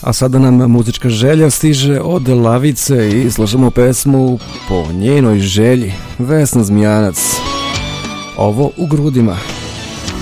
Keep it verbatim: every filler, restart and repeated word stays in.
A sada nam muzička želja stiže od Lavice i slušamo pesmu Po njenoj želji, Vesna Zmijanac. Ovo u grudima.